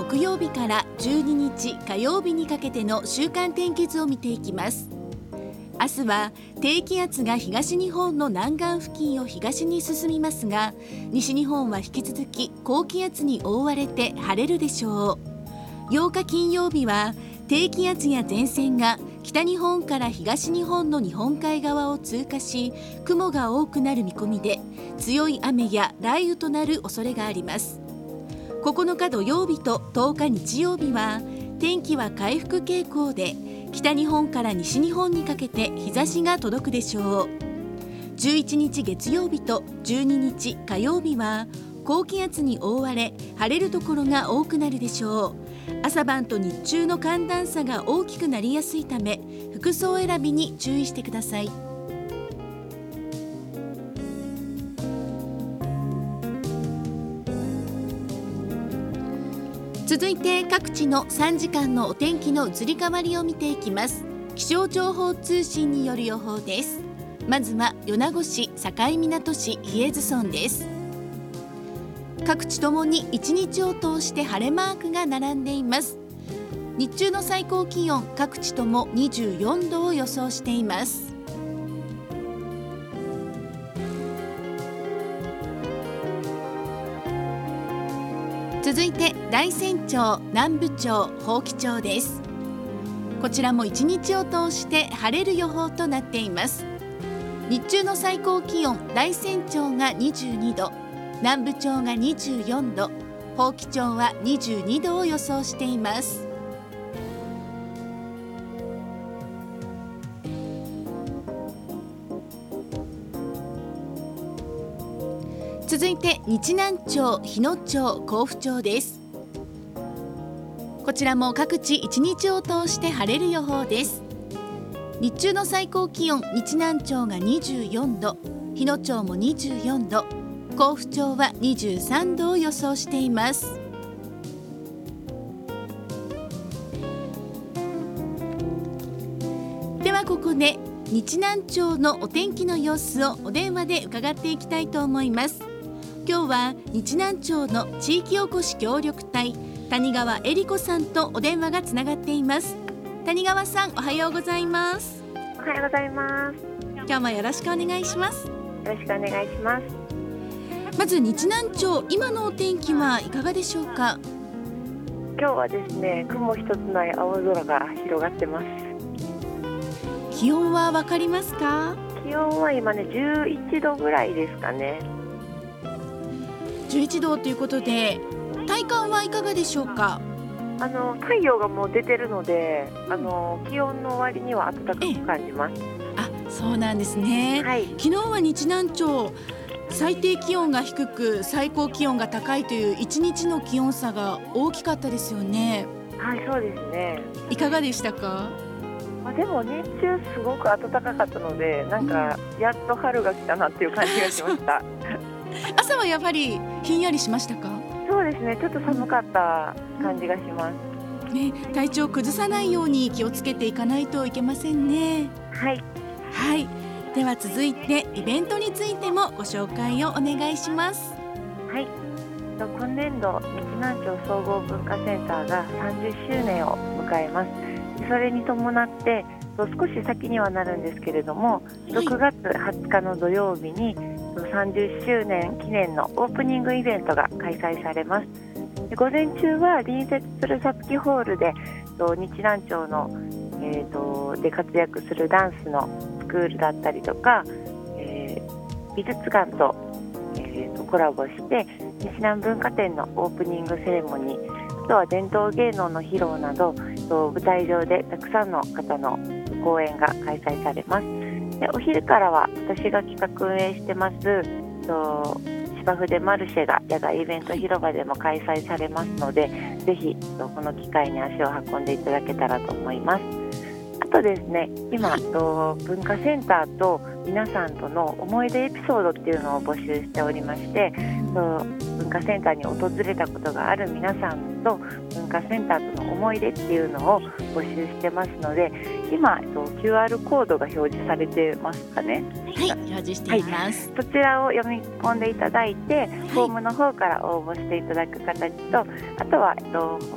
木曜日から12日火曜日にかけての週間天気図を見ていきます。明日は低気圧が東日本の南岸付近を東に進みますが、西日本は引き続き高気圧に覆われて晴れるでしょう。8日金曜日は低気圧や前線が北日本から東日本の日本海側を通過し、雲が多くなる見込みで、強い雨や雷雨となる恐れがあります。9日土曜日と10日日曜日は天気は回復傾向で、北日本から西日本にかけて日差しが届くでしょう。11日月曜日と12日火曜日は高気圧に覆われ、晴れるところが多くなるでしょう。朝晩と日中の寒暖差が大きくなりやすいため、服装選びに注意してください。続いて各地の3時間のお天気の移り変わりを見ていきます。気象情報通信による予報です。まずは米子市、境港市、比叡津村です。各地ともに1日を通して晴れマークが並んでいます。日中の最高気温、各地とも24度を予想しています。続いて大山町、南部町、伯耆町です。こちらも1日を通して晴れる予報となっています。日中の最高気温、大山町が22度、南部町が24度、伯耆町は22度を予想しています。続いて日南町、日野町、甲府町です。こちらも各地1日を通して晴れる予報です。日中の最高気温、日南町が24度、日野町も24度、甲府町は23度を予想しています。ではここで日南町のお天気の様子をお電話で伺っていきたいと思います。今日は日南町の地域おこし協力隊、谷川恵里子さんとお電話がつながっています。谷川さん、おはようございます。 おはようございます。 今日もよろしくお願いします。 よろしくお願いします。 まず日南町、今のお天気はいかがでしょうか？ 今日はですね、雲一つない青空が広がってます。 気温はわかりますか？ 気温は今ね、11度ぐらいですかね。 11度ということで、体感はいかがでしょうか？ 太陽がもう出てるので、気温の割には暖かく感じます。 あ、そうなんですね。 はい、 昨日は日南町、最低気温が低く最高気温が高いという1日の気温差が大きかったですよね。 はい、そうですね。 いかがでしたか？ でも日中すごく暖かかったので、なんかやっと春が来たなっていう感じがしました朝はやっぱりひんやりしましたか？ そうですね、ちょっと寒かった感じがします、 ね、体調を崩さないように気をつけていかないといけませんね。 はい、 はい、では続いてイベントについてもご紹介をお願いします。 はい、今年度日南町総合文化センターが30周年を迎えます。それに伴って少し先にはなるんですけれども、6月20日の土曜日に30周年記念のオープニングイベントが開催されます。午前中は隣接するさつきホールで日南町の、で活躍するダンスのスクールだったりとか、美術館と、コラボして日南文化展のオープニングセレモニー、あとは伝統芸能の披露など、舞台上でたくさんの方の公演が開催されます。で、お昼からは私が企画運営してます芝生マルシェが野外イベント広場でも開催されますので、ぜひこの機会に足を運んでいただけたらと思います。あとですね、今文化センターと皆さんとの思い出エピソードっていうのを募集しておりまして、文化センターに訪れたことがある皆さんと文化センターとの思い出っていうのを募集してますので、今QR コードが表示されてますかね。 はい、表示しています、 そちらを読み込んでいただいて、フォームの方から応募していただく形と、あとは